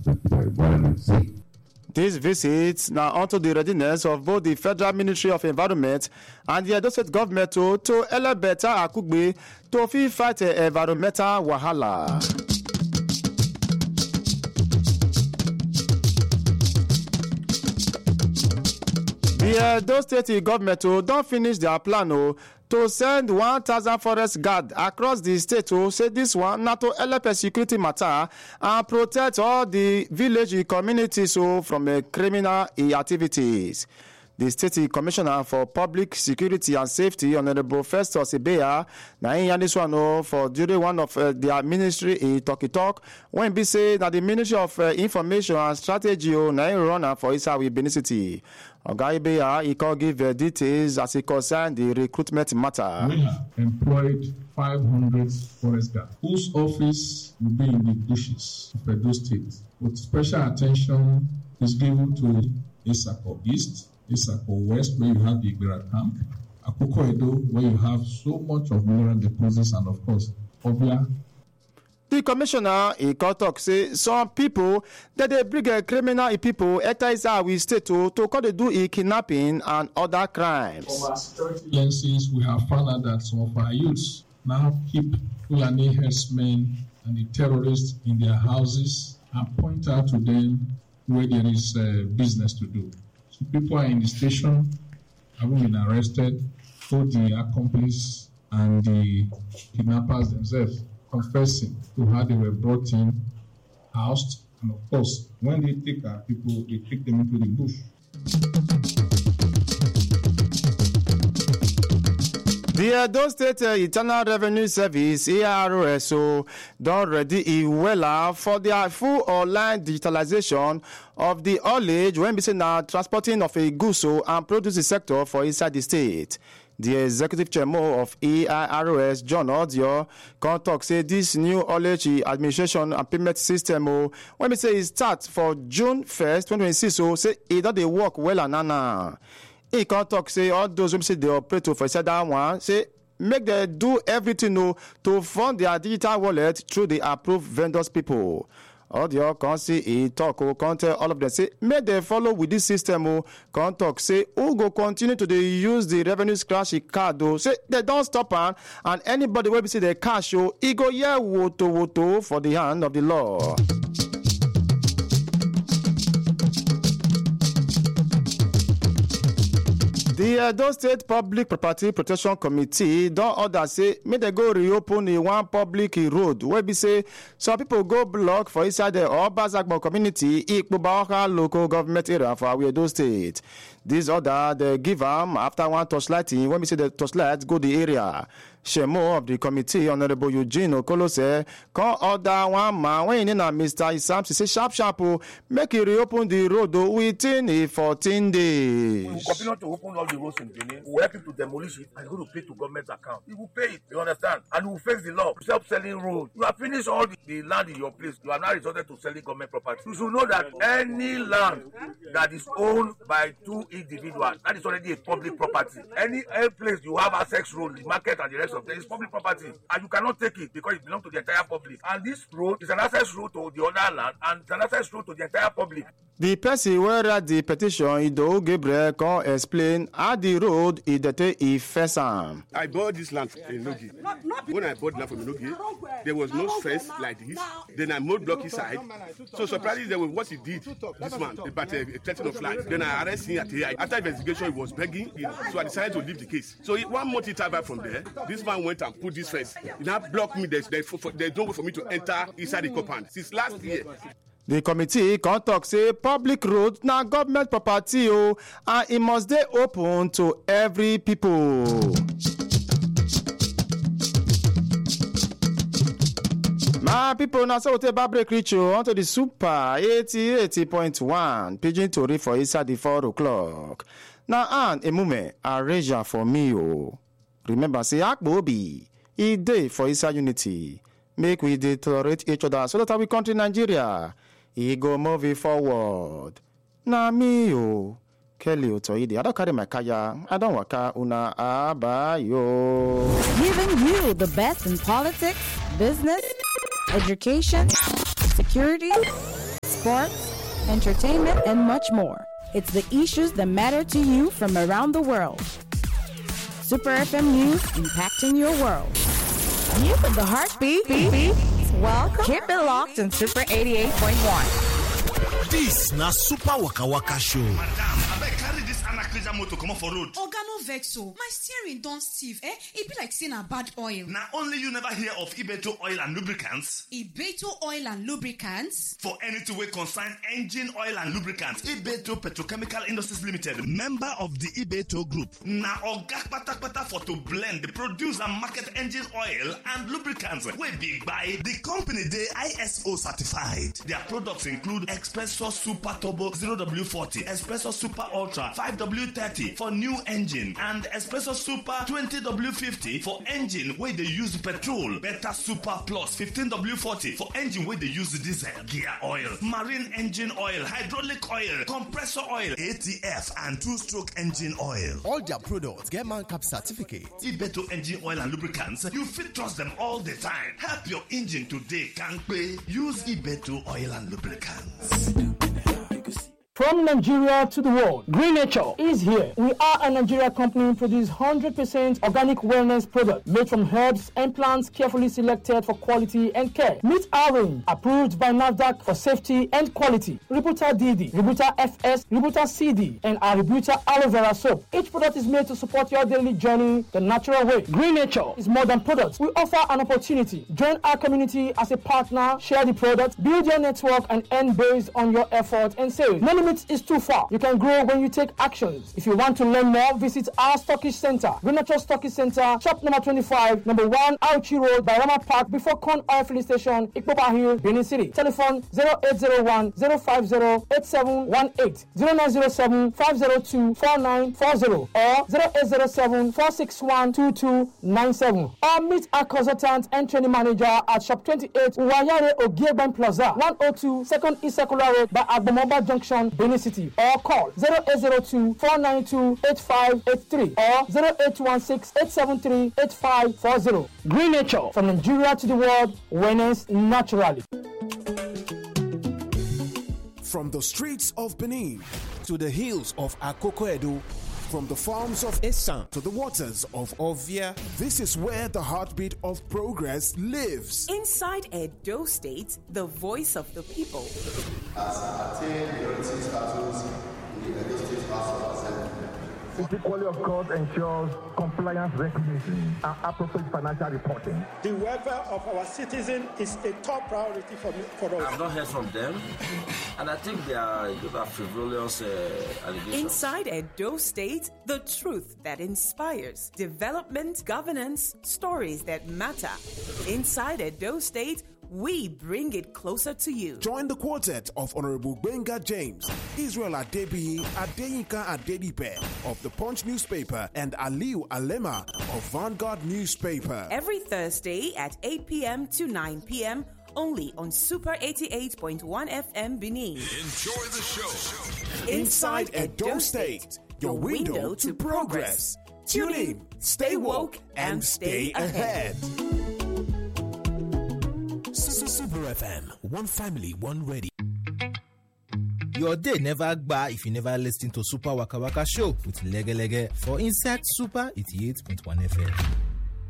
These visits now onto the readiness of both the Federal Ministry of Environment and the Edo State government to elevate Akugbe to fight environmental wahala. The Edo State government don't finish their plan to send 1,000 forest guard across the state to say this one not to help security matter and protect all the village communities from criminal activities. The State Commissioner for Public Security and Safety, Honorable Festus Ibeya, na in this one for during one of their ministry in Talk when be say that the Ministry of Information and Strategy na run for Isawi Benin City. Oga Ibeya, he can give details as it concern the recruitment matter. We have employed 500 forest guards whose office will be in the bushes of Edo State. With special attention is given to Isako East, Isako West, where you have the Igbira camp, Akoko Edo, where you have so much of mineral deposits, and of course, Obia. The commissioner in talk say some people that they bring criminal people enter we state to call they do kidnapping and other crimes. From our security lenses, we have found out that some of our youths now keep Fulani herdsmen and the terrorists in their houses and point out to them where there is business to do. So people are in the station, having been arrested, both the accomplices and the kidnappers themselves, confessing to how they were brought in, housed, and of course, when they take our people, they take them into the bush. The Edo State Internal Revenue Service (ERS) don ready well for their full online digitalization of the haulage when we say now transporting of a goods and produce sector for inside the state. The executive chairman of ERS, John Odio, can talk say this new haulage administration and payment system when we say it starts for June 1st, 2026, say it don't dey work well and now. He can talk say all those who say they operate for that one say make them do everything to fund their digital wallet through the approved vendors people. Audio can see he talk can tell all of them say make them follow with this system can talk say who go continue to use the revenue scratch card say they don't stop and anybody will be see the cash he go woto for the hand of the law. The Edo State Public Property Protection Committee don order say make they go reopen one public road where be say some people go block for inside the Obazagbo community Ikpubaoka local government area for Edo State. This order they give them after one torchlighting when we say the torchlight go the area. Shemo of the committee, Honorable Eugene Okolose, can order one man when in Mr. Isam say sharp make it reopen the road within 14 days. We will continue to open all the roads in Benin. We will help him to demolish it and go to pay to government account. He will pay it, you understand? And we will face the law. Stop selling road. You have finished all the land in your place. You are now resorted to selling government property. You should know that any land that is owned by two individuals, that is already a public property. Any place you have access road, the market and the rest of there is public property, and you cannot take it because it belongs to the entire public. And this road is an access road to the other land and it's an access road to the entire public. The person who read the petition, Ido Gabriel, can explain how the road is the first time. I bought this land in Nogi. When I bought land from Nogi, there was no fence like this. Then I moved blocky side. So surprisingly, there was what he did, this man, about a threatening of life. Then I arrested him at the after investigation, he was begging, so I decided to leave the case. So 1 month travel from there, this man went and put this fence. He now blocked me. There's no way for me to enter inside the compound since last year. The committee can talk say public road na government property and it must stay open to every people. My people, now so we take back break reach onto the super 80.1 Pidgin Tori for inside the 4 o'clock. Now and a moment arrange for me Remember say Akbobi e day for inside unity. Make we tolerate each other so that our country Nigeria he go moving forward. Na me Kelly Otoide. I don't carry my kaya. I don't waka una abayo. Giving you the best in politics, business, education, security, sports, entertainment, and much more. It's the issues that matter to you from around the world. Super FM News, impacting your world. News of the heartbeat. Welcome. Keep it locked on Super 88.1. This na Super Waka Waka Show. Madam, I beg carry this Anacleja motor come off for road. Oga no vex so. My steering don stiff, It be like saying a bad oil. Now only you never hear of Ibeto Oil and Lubricants. Ibeto Oil and Lubricants? For anything we concern engine oil and lubricants, Ibeto Petrochemical Industries Limited, member of the Ibeto Group. Now Oga Pata for to blend, produce and market engine oil and lubricants. We big by the company they ISO certified. Their products include Espresso Super Turbo 0W40, Espresso Super Ultra 5W30 for new engine, and Espresso Super 20W50 for engine where they use petrol, Beta Super Plus 15W40 for engine where they use diesel, gear oil, marine engine oil, hydraulic oil, compressor oil, ATF, and two-stroke engine oil. All their products get man cap certificate. Ibeto engine oil and lubricants, you fit trust them all the time. Help your engine today, can't pay. Use Ibeto oil and lubricants. From Nigeria to the world, Green Nature is here. We are a Nigeria company produce 100% organic wellness product made from herbs and plants carefully selected for quality and care. Meet our range, approved by NAFDAC for safety and quality. Rebuta DD, Rebuta FS, Rebuta CD, and our Rebuta Aloe Vera soap. Each product is made to support your daily journey the natural way. Green Nature is more than products. We offer an opportunity. Join our community as a partner, share the product, build your network, and earn based on your effort and sales. No limits is too far. You can grow when you take actions. If you want to learn more, visit our Stockish Center, Green Nature Stockish Center, shop number 25, number 1, Auchi Road, by Rama Park, before Con Oil Filling Station, Ikpopa Hill, Benin City. Telephone 0801 050 8718, 0907 502 4940, or 0807 461 2297. Or meet our consultant and training manager at shop 28, Wayare Ogiegban Plaza, 102 2nd East Circular Road by Agbomoba Junction, Benin City, or call 0802-492-8583 or 0816-873-8540. Green Nature, from Nigeria to the world, wellness naturally. From the streets of Benin to the hills of Akoko Edo, from the farms of Esan to the waters of Ovia, this is where the heartbeat of progress lives. Inside Edo State, the voice of the people. As attained majority status in the Edo State House of Assembly. The quality of God ensures compliance recognition and appropriate financial reporting. The welfare of our citizens is a top priority for us. I've not heard from them, and I think they are frivolous allegations. Inside Edo State, the truth that inspires, development, governance, stories that matter. Inside Edo State, we bring it closer to you. Join the quartet of Honorable Benga James, Israel Adebiyi, Adeyinka Adedipe of the Punch newspaper, and Aliu Alema of Vanguard newspaper. Every Thursday at 8 p.m. to 9 p.m. only on Super 88.1 FM Benin. Enjoy the show. Inside Edo State, your window to progress. Tune in, stay woke, and stay ahead. Super FM, one family, one ready. Your day never gba if you never listen to Super Waka Waka Show with Lege Lege for Inside Super 88.1 FM.